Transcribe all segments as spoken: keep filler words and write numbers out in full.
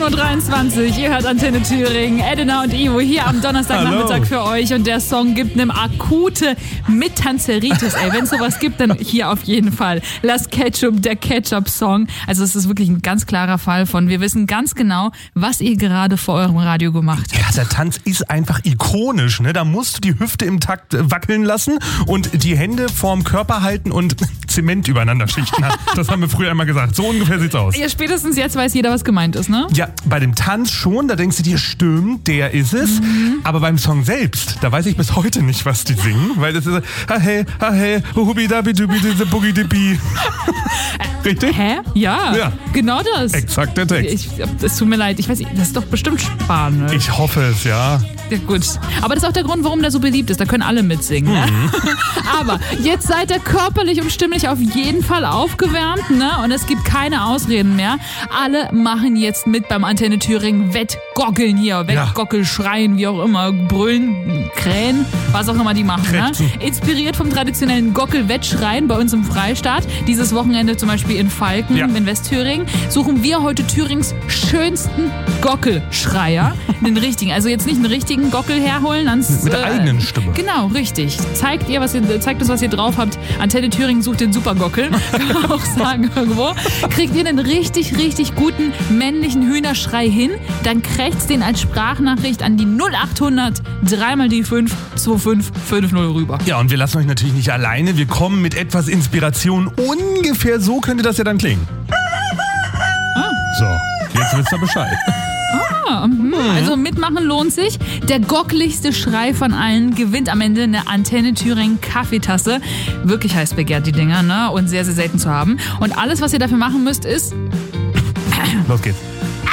dreiundzwanzig, ihr hört Antenne Thüringen, Edina und Ivo hier am Donnerstagnachmittag für euch und der Song gibt einem akute Mittanzeritis, ey, wenn es sowas gibt, dann hier auf jeden Fall. Las Ketchup, der Ketchup-Song, also es ist wirklich ein ganz klarer Fall von, wir wissen ganz genau, was ihr gerade vor eurem Radio gemacht habt. Ja, der Tanz ist einfach ikonisch, ne? Da musst du die Hüfte im Takt wackeln lassen und die Hände vorm Körper halten und Zement übereinander schichten. Das haben wir früher immer gesagt, so ungefähr sieht's aus. Ja, spätestens jetzt weiß jeder, was gemeint ist, ne? Ja, bei dem Tanz schon, da denkst du dir, stimmt, der ist es. Mhm. Aber beim Song selbst, da weiß ich bis heute nicht, was die singen, weil das ist ha hey, ha hey, hubi dabi dubi diese boogie dibi. Richtig? Hä? Ja, ja, genau das. Exakt der Text. Ich, es tut mir leid, ich weiß nicht, das ist doch bestimmt Spanisch. Ich hoffe es, ja. Ja gut, aber das ist auch der Grund, warum der so beliebt ist, da können alle mitsingen. Ne? Mhm. Aber jetzt seid ihr körperlich und stimmlich auf jeden Fall aufgewärmt, ne? Und es gibt keine Ausreden mehr. Alle machen jetzt mit beim Antenne Thüringen Wettgockeln hier, Wettgockel, schreien, wie auch immer, brüllen, krähen, was auch immer die machen. Ne? Inspiriert vom traditionellen Gockel-Wettschreien bei uns im Freistaat, dieses Wochenende zum Beispiel in Falken, ja, in Westthüringen, suchen wir heute Thürings schönsten Gockelschreier, den richtigen, also jetzt nicht einen richtigen Gockel herholen. Ans, Mit der äh, eigenen Stimme. Genau, richtig. Zeigt ihr, was ihr, zeigt uns, was ihr drauf habt. Antenne Thüringen sucht den Supergockel, kann man auch sagen irgendwo. Kriegt ihr einen richtig, richtig guten männlichen Hühnerschrei hin, dann krächzt den als Sprachnachricht an die null achthundert drei mal die fünf zwei fünf fünf null rüber. Ja, und wir lassen euch natürlich nicht alleine. Wir kommen mit etwas Inspiration. Ungefähr so könnte das ja dann klingen. Ah. So, jetzt wisst ihr Bescheid. Ah, mhm. Also mitmachen lohnt sich. Der gockligste Schrei von allen gewinnt am Ende eine Antenne Thüringen Kaffeetasse. Wirklich heiß begehrt die Dinger, ne? Und sehr, sehr selten zu haben. Und alles, was ihr dafür machen müsst, ist... Los geht's.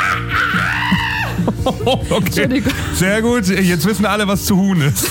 Okay, sehr gut. Jetzt wissen alle, was zu Huhn ist.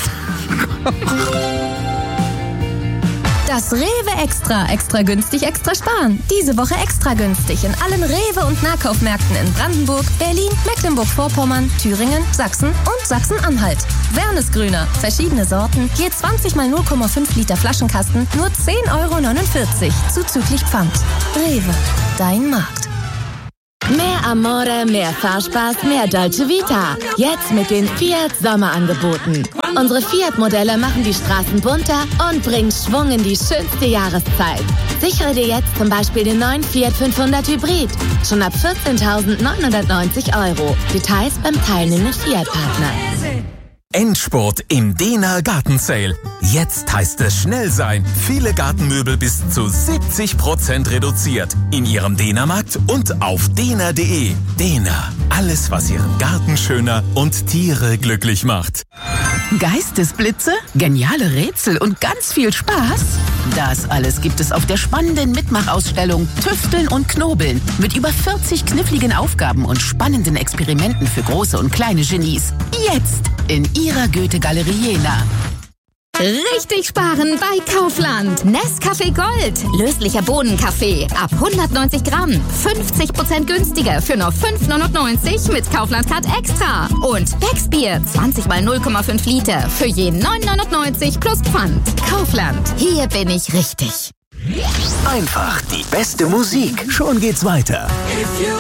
Das Rewe Extra. Extra günstig, extra sparen. Diese Woche extra günstig in allen Rewe- und Nahkaufmärkten in Brandenburg, Berlin, Mecklenburg-Vorpommern, Thüringen, Sachsen und Sachsen-Anhalt. Wernesgrüner. Verschiedene Sorten. Je zwanzig mal null Komma fünf Liter Flaschenkasten. Nur zehn Euro neunundvierzig. Zuzüglich Pfand. Rewe. Dein Markt. Mehr Amore, mehr Fahrspaß, mehr Dolce Vita. Jetzt mit den Fiat Sommerangeboten. Unsere Fiat-Modelle machen die Straßen bunter und bringen Schwung in die schönste Jahreszeit. Sichere dir jetzt zum Beispiel den neuen Fiat fünfhundert Hybrid. Schon ab vierzehntausendneunhundertneunzig Euro. Details beim teilnehmenden Fiat-Partner. Endspurt im Dehner Gartensale. Jetzt heißt es schnell sein. Viele Gartenmöbel bis zu siebzig Prozent reduziert. In Ihrem Dehnermarkt und auf dehner punkt de. Dehner. Alles, was Ihren Garten schöner und Tiere glücklich macht. Geistesblitze, geniale Rätsel und ganz viel Spaß? Das alles gibt es auf der spannenden Mitmachausstellung Tüfteln und Knobeln mit über vierzig kniffligen Aufgaben und spannenden Experimenten für große und kleine Genies. Jetzt in Ihrer Goethe-Galerie Jena. Richtig sparen bei Kaufland. Nescafé Gold. Löslicher Bohnenkaffee. Ab hundertneunzig Gramm. fünfzig Prozent günstiger für nur fünf neunundneunzig mit Kaufland Card Extra. Und Becksbier. zwanzig mal null Komma fünf Liter. Für je neun neunundneunzig plus Pfand. Kaufland. Hier bin ich richtig. Einfach die beste Musik. Schon geht's weiter.